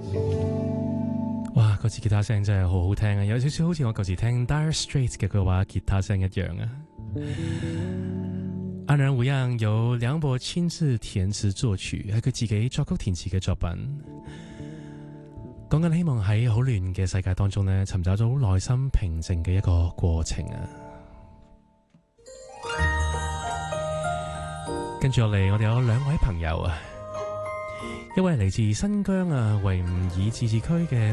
哇，嗰支吉他聲真係好好聽啊，有少少好似我舊時聽 Dire Straits 嘅嗰把吉他聲一樣啊。安然無恙有梁博親自填詞作曲，係佢自己作曲填詞嘅作品。講緊希望喺好亂嘅世界當中呢，尋找到內心平靜嘅一個過程啊。跟住落嚟，我哋有兩位朋友啊，一位嚟自新疆啊維吾爾自治區嘅